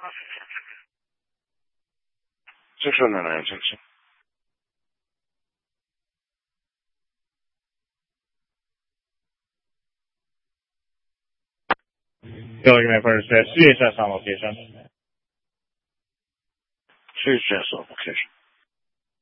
就是那来就是。 Going for CSS on location. CSS on location.